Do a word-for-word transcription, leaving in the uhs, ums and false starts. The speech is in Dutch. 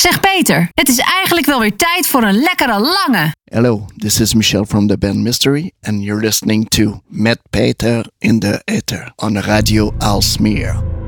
Zeg Peter, het is eigenlijk wel weer tijd voor een lekkere lange. Hello, this is Michel from the band Mystery and you're listening to Met Peter in the Ether on Radio Aalsmeer.